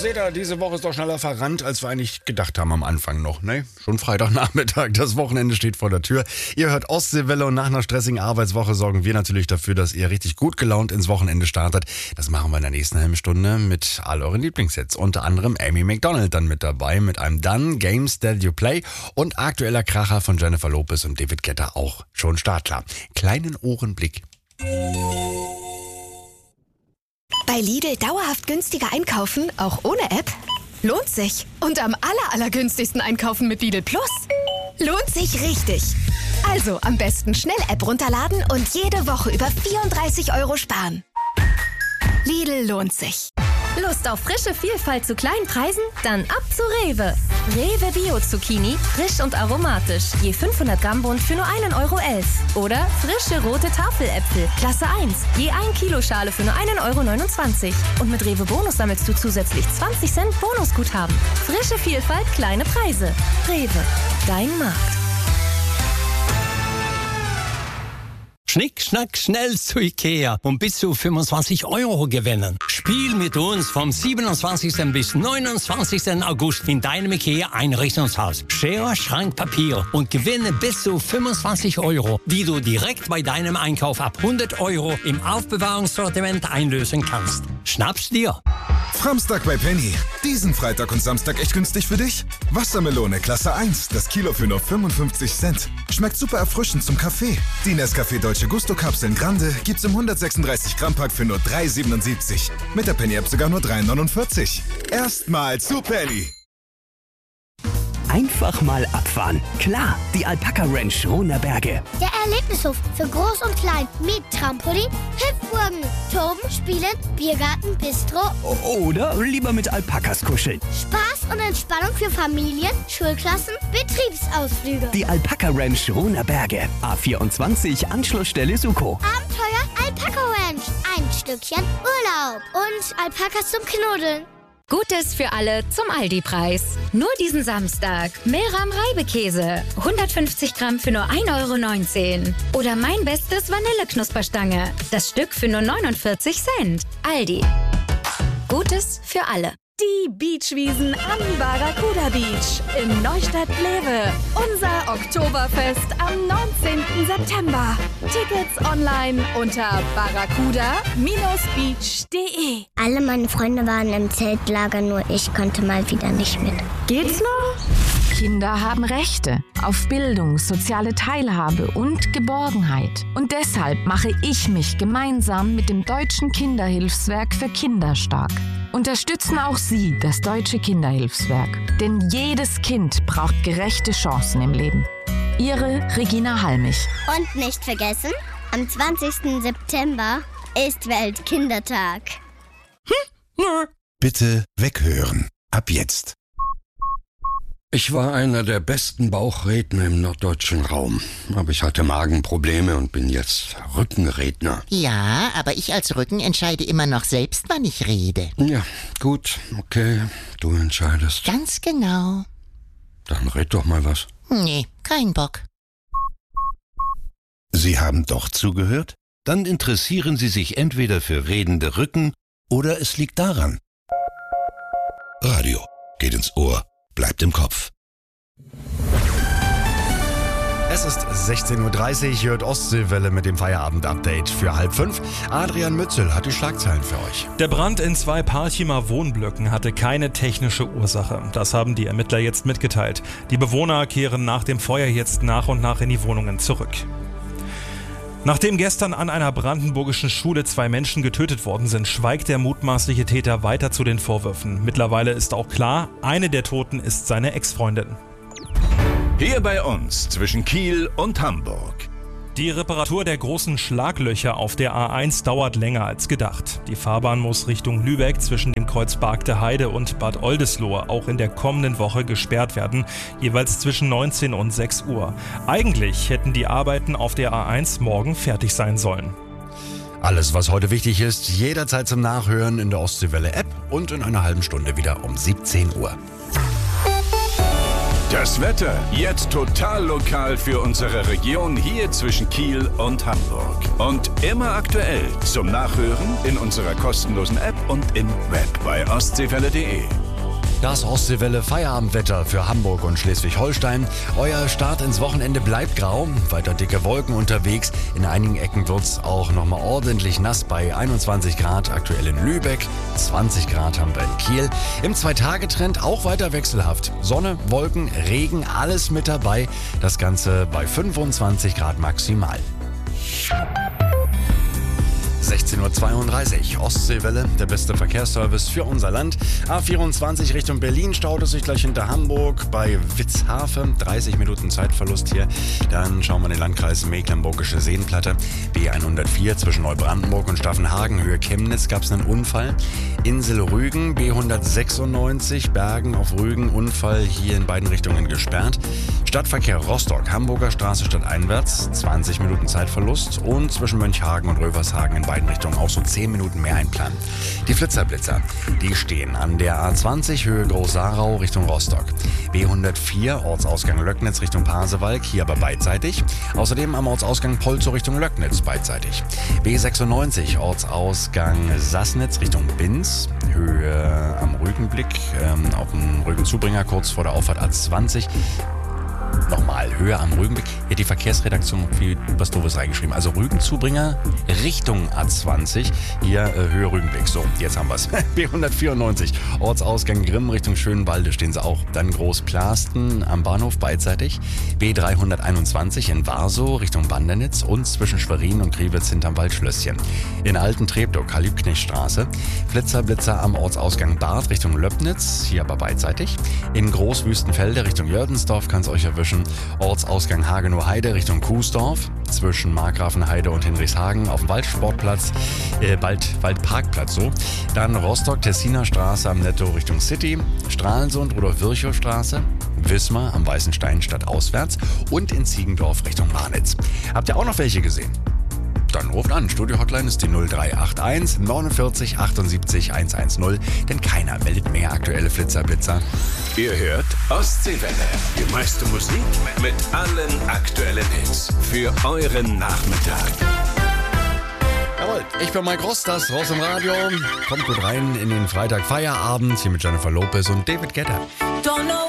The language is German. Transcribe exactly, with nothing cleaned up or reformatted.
seht ihr, diese Woche ist doch schneller verrannt, als wir eigentlich gedacht haben am Anfang noch, ne? Schon Freitagnachmittag, das Wochenende steht vor der Tür. Ihr hört Ostseewelle und nach einer stressigen Arbeitswoche sorgen wir natürlich dafür, dass ihr richtig gut gelaunt ins Wochenende startet. Das machen wir in der nächsten halben Stunde mit all euren Lieblingssets. Unter anderem Amy Macdonald dann mit dabei, mit einem Done Games That You Play und aktueller Kracher von Jennifer Lopez und David Guetta auch schon startklar. Kleinen Ohrenblick. Bei Lidl dauerhaft günstiger einkaufen, auch ohne App? Lohnt sich. Und am aller, allergünstigsten einkaufen mit Lidl Plus? Lohnt sich richtig. Also am besten schnell App runterladen und jede Woche über vierunddreißig Euro sparen. Lidl lohnt sich. Lust auf frische Vielfalt zu kleinen Preisen? Dann ab zu Rewe. Rewe Bio Zucchini, frisch und aromatisch. Je fünfhundert Gramm Bund für nur einen Euro elf. Oder frische rote Tafeläpfel, Klasse eins. Je ein Kilo Schale für nur einen Euro neunundzwanzig. Und mit Rewe Bonus sammelst du zusätzlich zwanzig Cent Bonusguthaben. Frische Vielfalt, kleine Preise. Rewe, dein Markt. Schnick, schnack, schnell zu Ikea und bis zu fünfundzwanzig Euro gewinnen. Spiel mit uns vom siebenundzwanzigsten bis neunundzwanzigsten August in deinem Ikea-Einrichtungshaus. Schere, Schrank, Papier und gewinne bis zu fünfundzwanzig Euro, die du direkt bei deinem Einkauf ab hundert Euro im Aufbewahrungssortiment einlösen kannst. Schnapp's dir! Samstag bei Penny. Diesen Freitag und Samstag echt günstig für dich? Wassermelone Klasse eins, das Kilo für nur fünfundfünfzig Cent. Schmeckt super erfrischend zum Kaffee. Die Nescafé Dolce Gusto Kapseln Grande gibt's im hundertsechsunddreißig Gramm Pack für nur drei siebenundsiebzig. Mit der Penny App sogar nur drei neunundvierzig. Erstmal zu Penny. Einfach mal abfahren. Klar, die Alpaka Ranch Runerberge. Der Erlebnishof für Groß und Klein mit Trampolin, Hüpfburgen, Toben, Spielen, Biergarten, Bistro. Oder lieber mit Alpakas kuscheln. Spaß und Entspannung für Familien, Schulklassen, Betriebsausflüge. Die Alpaka Ranch Runerberge. A vierundzwanzig, Anschlussstelle Suko. Abenteuer Alpaka Ranch. Ein Stückchen Urlaub. Und Alpakas zum Knuddeln. Gutes für alle zum Aldi-Preis. Nur diesen Samstag. Meram Reibekäse. hundertfünfzig Gramm für nur ein Euro neunzehn. Oder mein bestes Vanilleknusperstange. Das Stück für nur neunundvierzig Cent. Aldi. Gutes für alle. Die Beachwiesen am Barracuda Beach in Neustadt-Glewe. Unser Oktoberfest am neunzehnten September. Tickets online unter barracuda Bindestrich beach punkt de. Alle meine Freunde waren im Zeltlager, nur ich konnte mal wieder nicht mit. Geht's noch? Kinder haben Rechte auf Bildung, soziale Teilhabe und Geborgenheit. Und deshalb mache ich mich gemeinsam mit dem Deutschen Kinderhilfswerk für Kinder stark. Unterstützen auch Sie das Deutsche Kinderhilfswerk. Denn jedes Kind braucht gerechte Chancen im Leben. Ihre Regina Halmich. Und nicht vergessen, am zwanzigsten September ist Weltkindertag. Bitte weghören. Ab jetzt. Ich war einer der besten Bauchredner im norddeutschen Raum. Aber ich hatte Magenprobleme und bin jetzt Rückenredner. Ja, aber ich als Rücken entscheide immer noch selbst, wann ich rede. Ja, gut, okay, du entscheidest. Ganz genau. Dann red doch mal was. Nee, kein Bock. Sie haben doch zugehört? Dann interessieren Sie sich entweder für redende Rücken oder es liegt daran. Radio geht ins Ohr. Bleibt im Kopf. Es ist sechzehn Uhr dreißig, hört Ostseewelle mit dem Feierabend-Update für halb fünf. Adrian Mützel hat die Schlagzeilen für euch. Der Brand in zwei Parchimer Wohnblöcken hatte keine technische Ursache. Das haben die Ermittler jetzt mitgeteilt. Die Bewohner kehren nach dem Feuer jetzt nach und nach in die Wohnungen zurück. Nachdem gestern an einer brandenburgischen Schule zwei Menschen getötet worden sind, schweigt der mutmaßliche Täter weiter zu den Vorwürfen. Mittlerweile ist auch klar, eine der Toten ist seine Ex-Freundin. Hier bei uns zwischen Kiel und Hamburg. Die Reparatur der großen Schlaglöcher auf der A eins dauert länger als gedacht. Die Fahrbahn muss Richtung Lübeck zwischen dem Kreuz Bargte Heide und Bad Oldesloe auch in der kommenden Woche gesperrt werden, jeweils zwischen neunzehn und sechs Uhr. Eigentlich hätten die Arbeiten auf der A eins morgen fertig sein sollen. Alles, was heute wichtig ist, jederzeit zum Nachhören in der Ostseewelle-App und in einer halben Stunde wieder um siebzehn Uhr. Das Wetter jetzt total lokal für unsere Region hier zwischen Kiel und Hamburg. Und immer aktuell zum Nachhören in unserer kostenlosen App und im Web bei ostseewelle punkt de. Das Ostseewelle Feierabendwetter für Hamburg und Schleswig-Holstein. Euer Start ins Wochenende bleibt grau, weiter dicke Wolken unterwegs. In einigen Ecken wird's auch nochmal ordentlich nass bei einundzwanzig Grad, aktuell in Lübeck. zwanzig Grad haben wir in Kiel. Im Zwei-Tage-Trend auch weiter wechselhaft. Sonne, Wolken, Regen, alles mit dabei. Das Ganze bei fünfundzwanzig Grad maximal. sechzehn Uhr zweiunddreißig, Ostseewelle, der beste Verkehrsservice für unser Land. A vierundzwanzig Richtung Berlin staut es sich gleich hinter Hamburg bei Witzhafe. dreißig Minuten Zeitverlust hier. Dann schauen wir in den Landkreis Mecklenburgische Seenplatte. B hundertvier zwischen Neubrandenburg und Staffenhagen, Höhe Chemnitz, gab es einen Unfall. Insel Rügen, B hundertsechsundneunzig, Bergen auf Rügen, Unfall hier in beiden Richtungen gesperrt. Stadtverkehr Rostock, Hamburger Straße stadteinwärts, zwanzig Minuten Zeitverlust. Und zwischen Mönchhagen und Rövershagen in beiden Richtungen auch so zehn Minuten mehr einplanen. Die Flitzerblitzer, die stehen an der A zwanzig Höhe Groß-Sarau Richtung Rostock. B hundertvier Ortsausgang Löcknitz Richtung Pasewalk, hier aber beidseitig. Außerdem am Ortsausgang Polzow Richtung Löcknitz beidseitig. B sechsundneunzig Ortsausgang Sassnitz Richtung Binz, Höhe am Rügenblick, ähm, auf dem Rügenzubringer kurz vor der Auffahrt A zwanzig. Nochmal, Höhe am Rügenblick. Hier hat die Verkehrsredaktion viel was Doofes reingeschrieben. Also Rügenzubringer Richtung A zwanzig. Hier äh, Höhe Rügenblick. So, jetzt haben wir es. B hundertvierundneunzig Ortsausgang Grimm Richtung Schönwalde stehen sie auch. Dann Großplasten am Bahnhof beidseitig. B dreihunderteinundzwanzig in Warsow Richtung Bandernitz und zwischen Schwerin und Kriwitz hinterm Waldschlösschen. In Alten-Treptow, Karl-Liebknecht-Straße. Flitzer-Blitzer am Ortsausgang Barth Richtung Löbnitz, hier aber beidseitig. In Großwüstenfelde Richtung Jördensdorf kann es euch erwischen. Ortsausgang Hagenow Heide Richtung Kuesdorf, zwischen Markgrafenheide und Hinrichshagen auf dem Waldsportplatz, äh, Wald, Waldparkplatz so. Dann Rostock-Tessiner Straße am Netto Richtung City, Stralsund Rudolf-Virchow-Straße, Wismar am Weißen Stein stadtauswärts und in Ziegendorf Richtung Marnitz. Habt ihr auch noch welche gesehen? Dann ruft an. Studio-Hotline ist die null drei acht eins neunundvierzig achtundsiebzig hundertzehn, denn keiner meldet mehr aktuelle Flitzerblitzer. Ihr hört Ostseewelle, die meiste Musik mit allen aktuellen Hits für euren Nachmittag. Jawohl, ich bin Mike Ross, das Ross im Radio. Kommt gut rein in den Freitag Feierabend hier mit Jennifer Lopez und David Guetta.